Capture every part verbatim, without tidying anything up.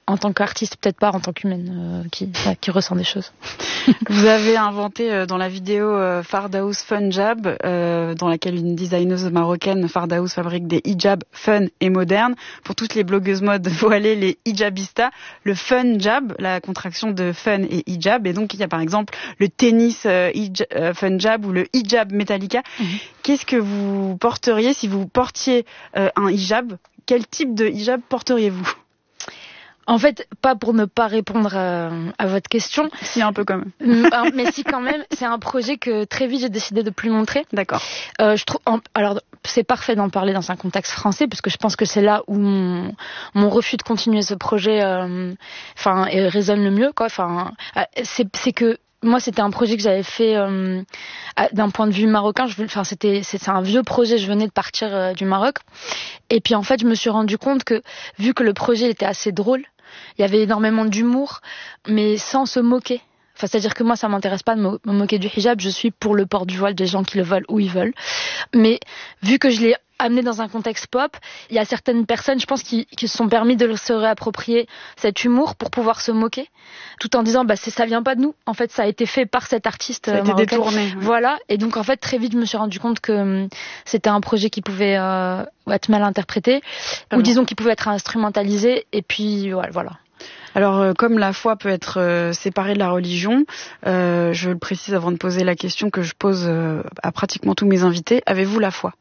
en tant qu'artiste, peut-être pas en tant qu'humaine euh, qui, ouais, qui ressent des choses. Vous avez inventé euh, dans la vidéo euh, Fardaous Fun Jab, euh, dans laquelle une designeuse marocaine, Fardaous, fabrique des hijabs fun et modernes. Pour toutes les blogueuses mode voilées, les hijabistas, le Fun Jab, la contraction de fun et hijab. Et donc il y a par exemple le tennis euh, hij- euh, Fun Jab ou le hijab Metallica. Mmh. Qu'est-ce que vous porteriez si vous portiez euh, un hijab? Quel type de hijab porteriez-vous? En fait, pas pour ne pas répondre à, à votre question. Si, un peu quand même. Mais si, quand même. C'est un projet que très vite j'ai décidé de plus montrer. D'accord. Euh, je trouve, en, alors, c'est parfait d'en parler dans un contexte français, parce que je pense que c'est là où mon, mon refus de continuer ce projet, enfin, euh, résonne le mieux, quoi. Enfin, c'est, c'est que moi, c'était un projet que j'avais fait euh, d'un point de vue marocain. Je, enfin, c'était, c'est, c'est un vieux projet. Je venais de partir euh, du Maroc, et puis en fait, je me suis rendu compte que vu que le projet était assez drôle, il y avait énormément d'humour, mais sans se moquer. Enfin, c'est-à-dire que moi, ça m'intéresse pas de me, me moquer du hijab. Je suis pour le port du voile des gens qui le veulent où ils veulent. Mais vu que je l'ai amené dans un contexte pop, il y a certaines personnes, je pense, qui, qui se sont permis de se réapproprier cet humour pour pouvoir se moquer, tout en disant, bah, c'est, ça vient pas de nous. En fait, ça a été fait par cet artiste. Ça a été détourné. Ouais. Voilà. Et donc, en fait, très vite, je me suis rendu compte que hum, c'était un projet qui pouvait euh, être mal interprété, ah ou bon. disons, qui pouvait être instrumentalisé. Et puis, voilà. voilà. Alors, euh, comme la foi peut être euh, séparée de la religion, euh, je le précise avant de poser la question que je pose euh, à pratiquement tous mes invités, avez-vous la foi ?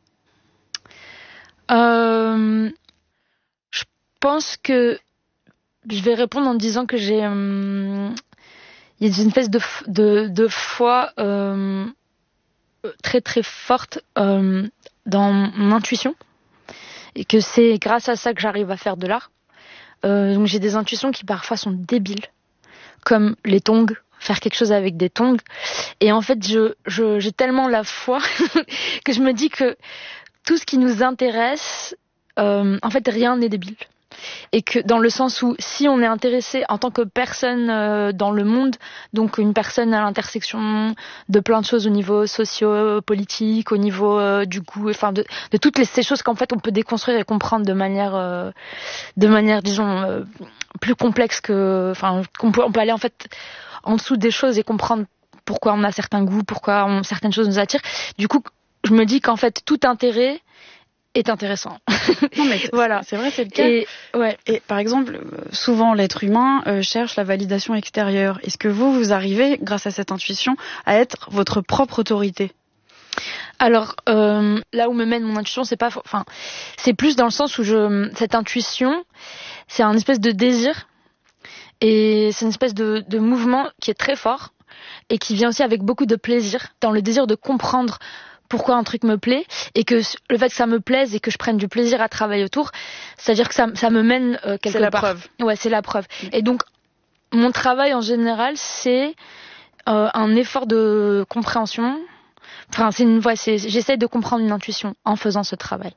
euh, Je pense que je vais répondre en disant que j'ai... Hum, il y a une espèce de, de, de foi euh, très très forte euh, dans mon intuition, et que c'est grâce à ça que j'arrive à faire de l'art. Euh, donc j'ai des intuitions qui parfois sont débiles, comme les tongs, faire quelque chose avec des tongs. Et en fait, je, je, j'ai tellement la foi que je me dis que tout ce qui nous intéresse, euh, en fait, rien n'est débile. Et que dans le sens où si on est intéressé en tant que personne euh, dans le monde, donc une personne à l'intersection de plein de choses au niveau socio-politique, au niveau euh, du goût, enfin de, de toutes les, ces choses qu'en fait on peut déconstruire et comprendre de manière, euh, de manière disons euh, plus complexe que, enfin qu'on peut, on peut aller en fait en dessous des choses et comprendre pourquoi on a certains goûts, pourquoi on, certaines choses nous attirent. Du coup, je me dis qu'en fait tout intérêt est intéressant. Non mais voilà, c'est vrai, c'est le cas. Et, ouais. Et par exemple, souvent l'être humain euh, cherche la validation extérieure. Est-ce que vous, vous arrivez, grâce à cette intuition, à être votre propre autorité ? Alors euh, là où me mène mon intuition, c'est pas, enfin, c'est plus dans le sens où je, cette intuition, c'est un espèce de désir et c'est une espèce de, de mouvement qui est très fort et qui vient aussi avec beaucoup de plaisir, dans le désir de comprendre pourquoi un truc me plaît, et que le fait que ça me plaise et que je prenne du plaisir à travailler autour, c'est-à-dire que ça, ça me mène euh, quelque c'est la part. Preuve. Ouais, c'est la preuve. Mmh. Et donc, mon travail en général, c'est euh, un effort de compréhension. Enfin, c'est une, ouais, c'est, j'essaie de comprendre une intuition en faisant ce travail.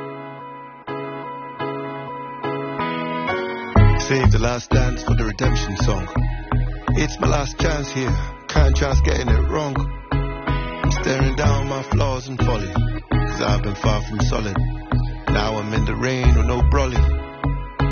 Save the last dance for the redemption song. It's my last chance here. Can't just getting it wrong. Staring down my flaws and folly, cause I've been far from solid. Now I'm in the rain with no brolly.